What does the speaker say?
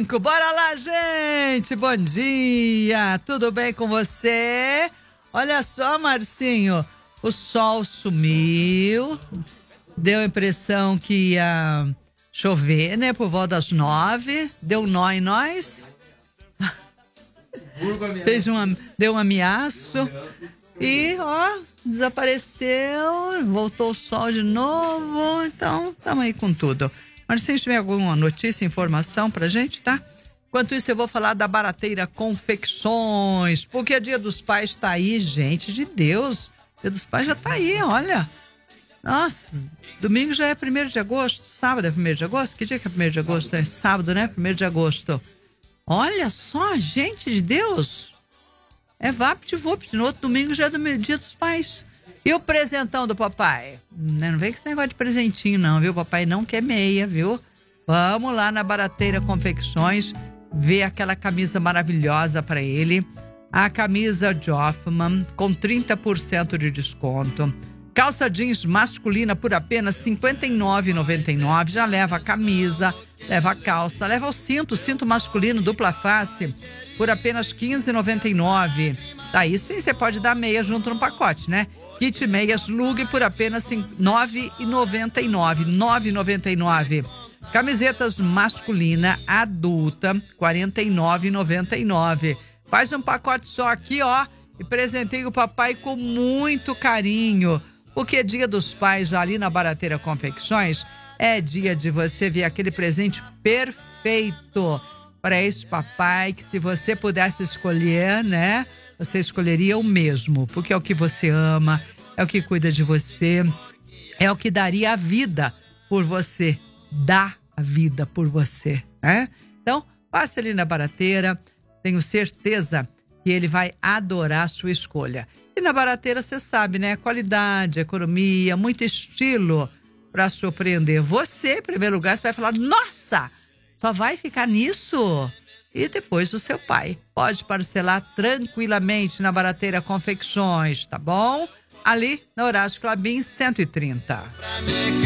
5. Bora lá, gente! Bom dia! Tudo bem com você? Olha só, Marcinho, o sol sumiu, deu a impressão que ia chover, né? Por volta das 9, deu um nó em nós. Deu um ameaço e, ó, desapareceu, voltou o sol de novo, então estamos aí com tudo. Mas se tiver alguma notícia, informação pra gente, tá? Enquanto isso, eu vou falar da Barateira Confecções, porque o Dia dos Pais tá aí, gente de Deus. Dia dos Pais já tá aí, olha. Nossa, domingo já é 1º de agosto, sábado é 1º de agosto? Que dia que é 1º de agosto? É sábado, né? 1º de agosto. Olha só, gente de Deus. É vapt-vupt, no outro domingo já é do Dia dos Pais. E o presentão do papai? Não vem com esse negócio de presentinho não, viu? Papai não quer meia, viu? Vamos lá na Barateira Confecções ver aquela camisa maravilhosa para ele. A camisa Joffman com 30% de desconto. Calça jeans masculina por apenas R$ 59,99. Já leva a camisa, leva a calça, leva o cinto masculino dupla face por apenas R$ 15,99. Daí sim você pode dar meia junto no pacote, né? Kit meias Lug por apenas R$ 9,99. R$ 9,99. Camisetas masculina adulta R$ 49,99. Faz um pacote só aqui, ó, e presenteie o papai com muito carinho. Porque é Dia dos Pais ali na Barateira Confecções é dia de você ver aquele presente perfeito para esse papai, que se você pudesse escolher, né, você escolheria o mesmo, porque é o que você ama, é o que cuida de você, é o que daria a vida por você, dá a vida por você, né? Então, passe ali na Barateira, tenho certeza que ele vai adorar a sua escolha. E na Barateira, você sabe, né? Qualidade, economia, muito estilo para surpreender você. Em primeiro lugar, você vai falar, nossa, só vai ficar nisso? E depois o seu pai pode parcelar tranquilamente na Barateira Confecções, tá bom? Ali na Horácio Clabin 130.